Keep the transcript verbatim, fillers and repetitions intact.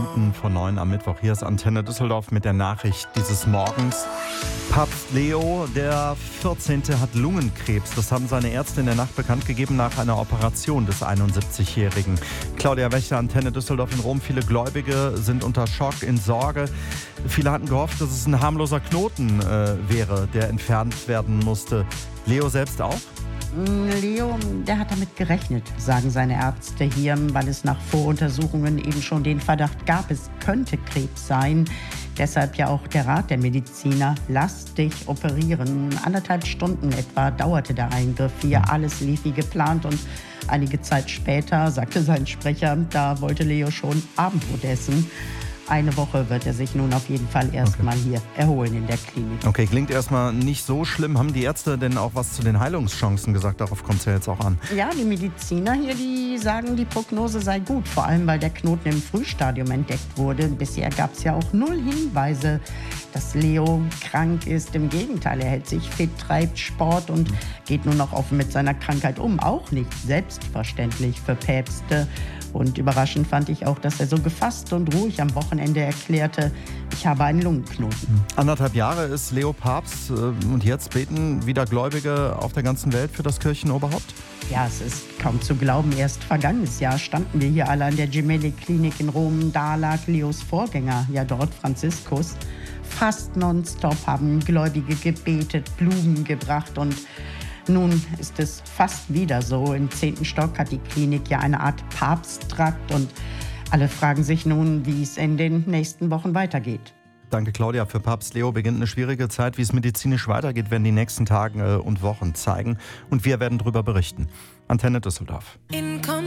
Minuten vor neun am Mittwoch. Hier ist Antenne Düsseldorf mit der Nachricht dieses Morgens. Papst Leo der vierzehnte hat Lungenkrebs. Das haben seine Ärzte in der Nacht bekannt gegeben nach einer Operation des einundsiebzigjährigen. Claudia Wächter, Antenne Düsseldorf in Rom. Viele Gläubige sind unter Schock, in Sorge. Viele hatten gehofft, dass es ein harmloser Knoten äh, wäre, der entfernt werden musste. Leo selbst auch? Leo, der hat damit gerechnet, sagen seine Ärzte hier, weil es nach Voruntersuchungen eben schon den Verdacht gab, es könnte Krebs sein. Deshalb ja auch der Rat der Mediziner, lass dich operieren. Anderthalb Stunden etwa dauerte der Eingriff hier. Alles lief wie geplant und einige Zeit später, sagte sein Sprecher, da wollte Leo schon Abendbrot essen. Eine Woche wird er sich nun auf jeden Fall erstmal okay. hier erholen in der Klinik. Okay, klingt erstmal nicht so schlimm. Haben die Ärzte denn auch was zu den Heilungschancen gesagt? Darauf kommt es ja jetzt auch an. Ja, die Mediziner hier, die sagen, die Prognose sei gut. Vor allem, weil der Knoten im Frühstadium entdeckt wurde. Bisher gab es ja auch null Hinweise, dass Leo krank ist. Im Gegenteil, er hält sich fit, treibt Sport und mhm. geht nun noch offen mit seiner Krankheit um. Auch nicht selbstverständlich für Päpste. Und überraschend fand ich auch, dass er so gefasst und ruhig am Wochenende erklärte, ich habe einen Lungenknoten. Anderthalb Jahre ist Leo Papst und jetzt beten wieder Gläubige auf der ganzen Welt für das Kirchenoberhaupt? Ja, es ist kaum zu glauben. Erst vergangenes Jahr standen wir hier alle an der Gemelli-Klinik in Rom. Da lag Leos Vorgänger, ja dort Franziskus. Fast nonstop haben Gläubige gebetet, Blumen gebracht und nun ist es fast wieder so. Im zehnten Stock hat die Klinik ja eine Art Papsttrakt und alle fragen sich nun, wie es in den nächsten Wochen weitergeht. Danke, Claudia. Für Papst Leo beginnt eine schwierige Zeit. Wie es medizinisch weitergeht, werden die nächsten Tage und Wochen zeigen. Und wir werden darüber berichten. Antenne Düsseldorf.